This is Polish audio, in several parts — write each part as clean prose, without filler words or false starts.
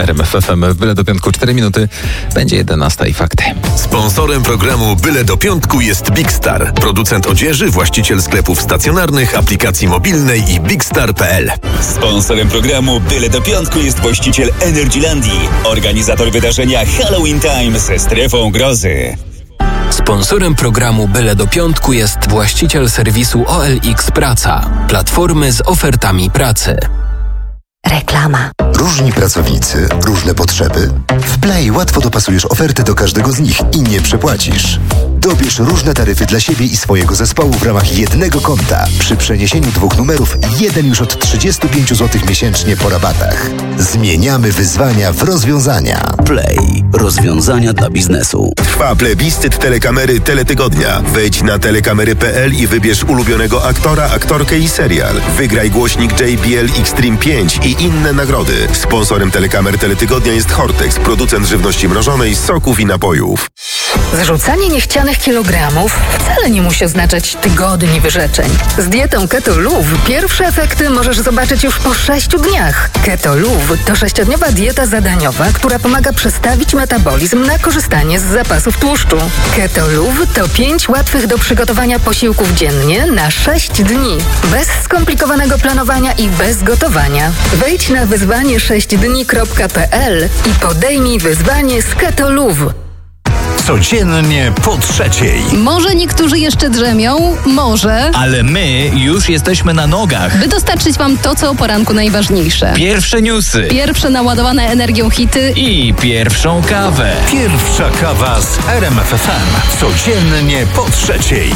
RMF FM. W Byle do Piątku 4 minuty. Będzie 11 i fakty. Sponsorem programu Byle do Piątku jest Big Star. Producent odzieży, właściciel sklepów stacjonarnych, aplikacji mobilnej i bigstar.pl. Sponsorem programu Byle do Piątku jest właściciel Energylandii. Organizator wydarzenia Halloween Time ze strefą grozy. Sponsorem programu Byle do Piątku jest właściciel serwisu OLX Praca, platformy z ofertami pracy. Reklama. Różni pracownicy, różne potrzeby. W Play łatwo dopasujesz ofertę do każdego z nich i nie przepłacisz. Dobierz różne taryfy dla siebie i swojego zespołu w ramach jednego konta. Przy przeniesieniu 2 numerów, jeden już od 35 zł miesięcznie po rabatach. Zmieniamy wyzwania w rozwiązania. Play. Rozwiązania dla biznesu. Trwa plebiscyt telekamery Teletygodnia. Wejdź na telekamery.pl i wybierz ulubionego aktora, aktorkę i serial. Wygraj głośnik JBL Xtreme 5 i inne nagrody. Sponsorem telekamer Teletygodnia jest Hortex, producent żywności mrożonej, soków i napojów. Zrzucanie niechcianych kilogramów wcale nie musi oznaczać tygodni wyrzeczeń. Z dietą Keto Luv pierwsze efekty możesz zobaczyć już po 6 dniach. Keto Luv to 6-dniowa dieta zadaniowa, która pomaga przestawić metabolizm na korzystanie z zapasów tłuszczu. Keto Luv to 5 łatwych do przygotowania posiłków dziennie na 6 dni. Bez skomplikowanego planowania i bez gotowania. Wejdź na wyzwanie6dni.pl i podejmij wyzwanie z Keto Luv. Codziennie po 3:00. Może niektórzy jeszcze drzemią, może. Ale my już jesteśmy na nogach. By dostarczyć wam to, co o poranku najważniejsze. Pierwsze newsy. Pierwsze naładowane energią hity. I pierwszą kawę. Pierwsza kawa z RMF FM. Codziennie po 3:00.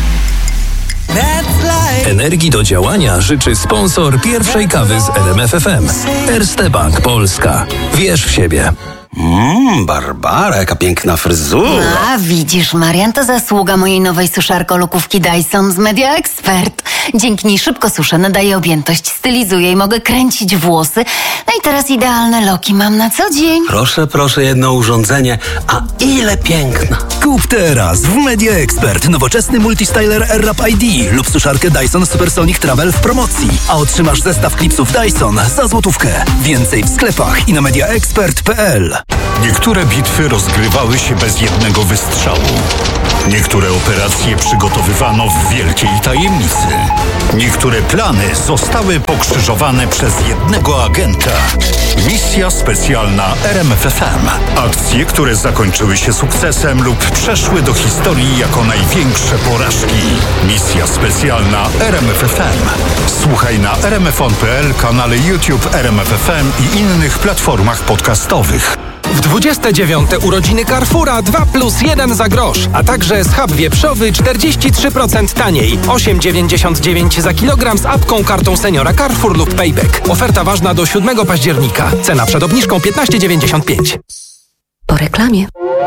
Energii do działania życzy sponsor pierwszej kawy z RMF FM. Erste Bank Polska. Wierz w siebie. Barbara, jaka piękna fryzura. A widzisz, Marian, to zasługa mojej nowej suszarko-lukówki Dyson z Media Expert. Dzięki niej szybko suszę, nadaję objętość, stylizuję i mogę kręcić włosy. No i teraz idealne loki mam na co dzień. Proszę, jedno urządzenie. A ile piękna. Kup teraz w Media Expert nowoczesny multistyler AirWrap ID lub suszarkę Dyson Supersonic Travel w promocji. A otrzymasz zestaw klipsów Dyson za złotówkę. Więcej w sklepach i na mediaexpert.pl. Niektóre bitwy rozgrywały się bez jednego wystrzału. Niektóre operacje przygotowywano w wielkiej tajemnicy. Niektóre plany zostały pokrzyżowane przez jednego agenta. Misja specjalna RMF FM. Akcje, które zakończyły się sukcesem lub przeszły do historii jako największe porażki. Misja specjalna RMF FM. Słuchaj na rmfon.pl, kanale YouTube RMF FM i innych platformach podcastowych. W 29. urodziny Carrefoura 2+1 za grosz, a także schab wieprzowy 43% taniej. 8,99 za kilogram z apką, kartą seniora Carrefour lub Payback. Oferta ważna do 7 października. Cena przed obniżką 15,95. Po reklamie.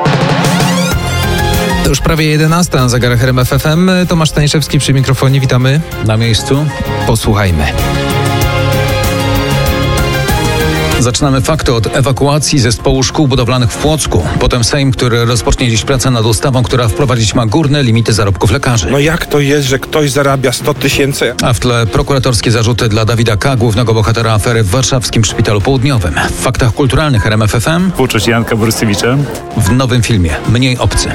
To już prawie 11 na zegarach RMF FM. Tomasz Staniszewski przy mikrofonie. Witamy na miejscu. Posłuchajmy. Zaczynamy fakty od ewakuacji zespołu szkół budowlanych w Płocku. Potem Sejm, który rozpocznie dziś pracę nad ustawą, która wprowadzić ma górne limity zarobków lekarzy. No jak to jest, że ktoś zarabia 100 000? A w tle prokuratorskie zarzuty dla Dawida K., głównego bohatera afery w warszawskim Szpitalu Południowym. W faktach kulturalnych RMF FM współczuć Janka Borysewicza w nowym filmie Mniej obcy.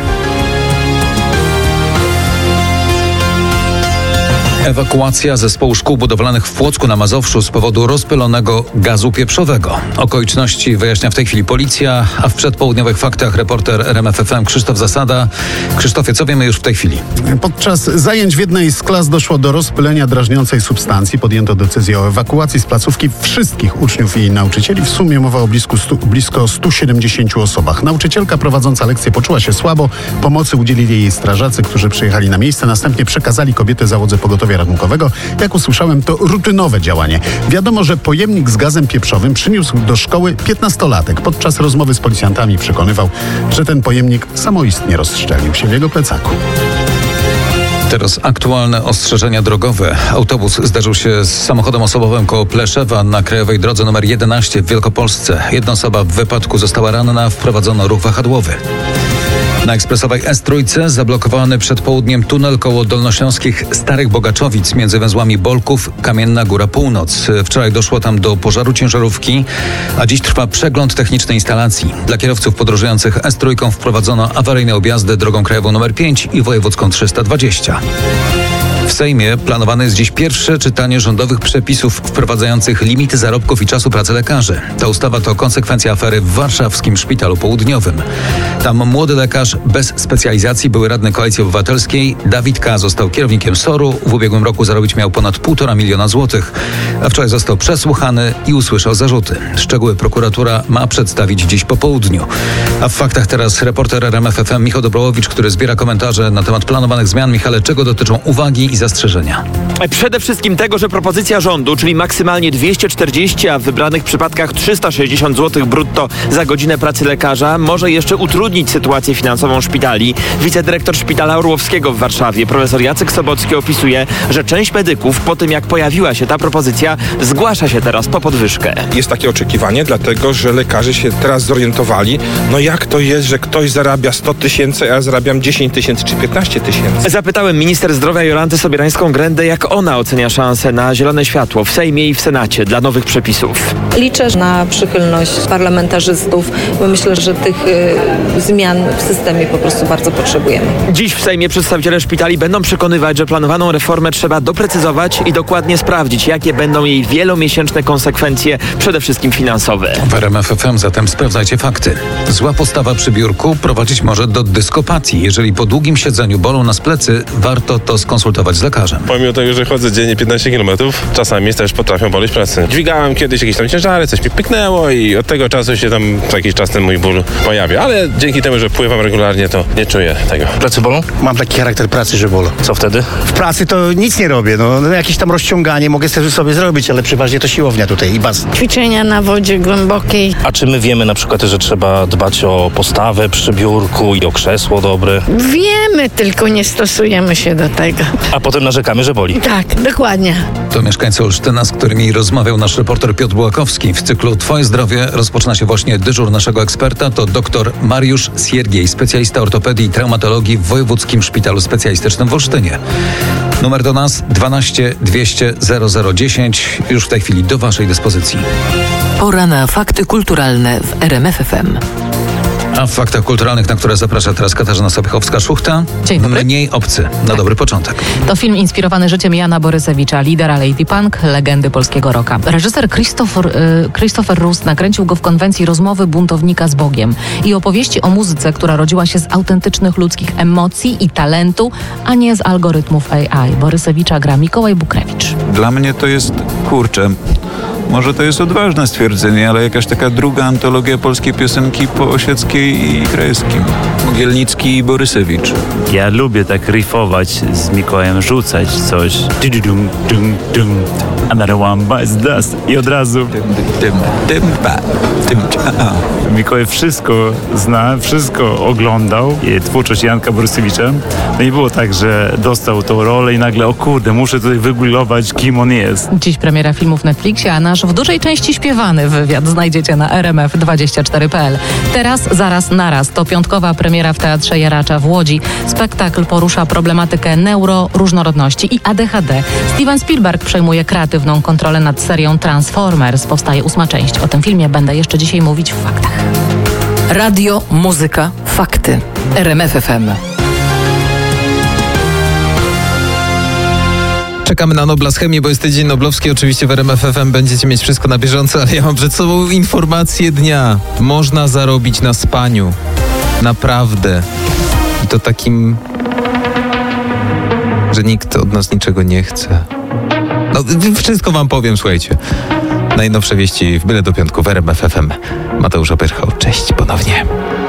Ewakuacja zespołu szkół budowlanych w Płocku na Mazowszu z powodu rozpylonego gazu pieprzowego. Okoliczności wyjaśnia w tej chwili policja, a w przedpołudniowych faktach reporter RMF FM Krzysztof Zasada. Krzysztofie, co wiemy już w tej chwili? Podczas zajęć w jednej z klas doszło do rozpylenia drażniącej substancji. Podjęto decyzję o ewakuacji z placówki wszystkich uczniów i nauczycieli. W sumie mowa o blisko 170 osobach. Nauczycielka prowadząca lekcję poczuła się słabo. Pomocy udzielili jej strażacy, którzy przyjechali na miejsce. Następnie przekazali kobietę załodze pogotowia ratunkowego. Jak usłyszałem, to rutynowe działanie. Wiadomo, że pojemnik z gazem pieprzowym przyniósł do szkoły 15-latek. Podczas rozmowy z policjantami przekonywał, że ten pojemnik samoistnie rozszczelnił się w jego plecaku. Teraz aktualne ostrzeżenia drogowe. Autobus zdarzył się z samochodem osobowym koło Pleszewa na krajowej drodze nr 11 w Wielkopolsce. Jedna osoba w wypadku została ranna, wprowadzono ruch wahadłowy. Na ekspresowej S3 zablokowany przed południem tunel koło dolnośląskich Starych Bogaczowic między węzłami Bolków, Kamienna Góra Północ. Wczoraj doszło tam do pożaru ciężarówki, a dziś trwa przegląd technicznej instalacji. Dla kierowców podróżujących S3 wprowadzono awaryjne objazdy drogą krajową nr 5 i wojewódzką 320. W Sejmie planowane jest dziś pierwsze czytanie rządowych przepisów wprowadzających limity zarobków i czasu pracy lekarzy. Ta ustawa to konsekwencja afery w warszawskim Szpitalu Południowym. Tam młody lekarz bez specjalizacji, były radny Koalicji Obywatelskiej, Dawid K. został kierownikiem SOR-u. W ubiegłym roku zarobić miał ponad 1,5 miliona złotych, a wczoraj został przesłuchany i usłyszał zarzuty. Szczegóły prokuratura ma przedstawić dziś po południu. A w faktach teraz reporter RMF FM Michał Dobrołowicz, który zbiera komentarze na temat planowanych zmian. Michale, czego dotyczą uwagi i zastrzeżenia? Przede wszystkim tego, że propozycja rządu, czyli maksymalnie 240, a w wybranych przypadkach 360 zł brutto za godzinę pracy lekarza, może jeszcze utrudnić sytuację finansową szpitali. Wicedyrektor Szpitala Orłowskiego w Warszawie, profesor Jacek Sobocki, opisuje, że część medyków po tym, jak pojawiła się ta propozycja, zgłasza się teraz po podwyżkę. Jest takie oczekiwanie, dlatego że lekarze się teraz zorientowali, no jak to jest, że ktoś zarabia 100 tysięcy, a ja zarabiam 10 tysięcy czy 15 tysięcy. Zapytałem minister zdrowia Jolantę Sobierańską-Grędę, jak ona ocenia szanse na zielone światło w Sejmie i w Senacie dla nowych przepisów. Liczę na przychylność parlamentarzystów, bo myślę, że tych zmian w systemie po prostu bardzo potrzebujemy. Dziś w Sejmie przedstawiciele szpitali będą przekonywać, że planowaną reformę trzeba doprecyzować i dokładnie sprawdzić, jakie będą jej wielomiesięczne konsekwencje, przede wszystkim finansowe. W RMF FM zatem sprawdzajcie fakty. Zła postawa przy biurku prowadzić może do dyskopatii. Jeżeli po długim siedzeniu bolą nas plecy, warto to skonsultować z lekarzem. Pomimo tego, że chodzę dziennie 15 km, czasami też potrafią boleć plecy. Dźwigałem kiedyś jakieś tam ciężary, coś mi pyknęło i od tego czasu się tam co jakiś czas ten mój ból pojawia. Ale dzięki temu, że pływam regularnie, to nie czuję tego. Plecy bolą? Mam taki charakter pracy, że bolą. Co wtedy? W pracy to nic nie robię. No, jakieś tam rozciąganie mogę sobie zrobić, ale przeważnie to siłownia tutaj i bas. Ćwiczenia na wodzie głębokiej. A czy my wiemy na przykład, że trzeba dbać o postawę przy biurku i o krzesło dobre? Wiemy, tylko nie stosujemy się do tego. A potem narzekamy, że boli. Tak, dokładnie. To mieszkańcy Olsztyna, z którymi rozmawiał nasz reporter Piotr Bułakowski. W cyklu Twoje zdrowie rozpoczyna się właśnie dyżur naszego eksperta. To dr Mariusz Siergiej, specjalista ortopedii i traumatologii w Wojewódzkim Szpitalu Specjalistycznym w Olsztynie. Numer do nas 12 200 0010. Już w tej chwili do Waszej dyspozycji. Pora na fakty kulturalne w RMF FM. A w faktach kulturalnych, na które zaprasza teraz Katarzyna Sobiechowska-Szuchta, Dzień dobry. Mniej obcy. Na dobry początek. To film inspirowany życiem Jana Borysewicza, lidera Lady Punk, legendy polskiego rocka. Reżyser Christopher Rust nakręcił go w konwencji rozmowy buntownika z Bogiem i opowieści o muzyce, która rodziła się z autentycznych ludzkich emocji i talentu, a nie z algorytmów AI. Borysewicza gra Mikołaj Bukrewicz. Dla mnie to jest, może to jest odważne stwierdzenie, ale jakaś taka druga antologia polskiej piosenki po Osieckiej i Krajewskim. Mogielnicki i Borysewicz. Ja lubię tak riffować z Mikołajem, rzucać coś. Another one bites dust. I od razu. Mikołaj wszystko zna, wszystko oglądał. Twórczość Janka Borysewicza. No i było tak, że dostał tą rolę i nagle, o kurde, muszę tutaj wygooglować, kim on jest. Dziś premiera filmu w Netflixie, a nasz w dużej części śpiewany wywiad znajdziecie na rmf24.pl. Teraz, zaraz, naraz. To piątkowa premiera w Teatrze Jaracza w Łodzi. Spektakl porusza problematykę neuroróżnorodności i ADHD. Steven Spielberg przejmuje kreatywną kontrolę nad serią Transformers. Powstaje 8. część. O tym filmie będę jeszcze dzisiaj mówić w faktach. Radio, muzyka, fakty. RMF FM. Czekamy na Nobla z chemii, bo jest tydzień noblowski. Oczywiście w RMF FM będziecie mieć wszystko na bieżąco, ale ja mam przed sobą informację dnia. Można zarobić na spaniu. Naprawdę. I to takim, że nikt od nas niczego nie chce. No, wszystko wam powiem, słuchajcie. Najnowsze wieści w Byle do Piątku w RMF FM. Mateusz Opyrchał, cześć ponownie.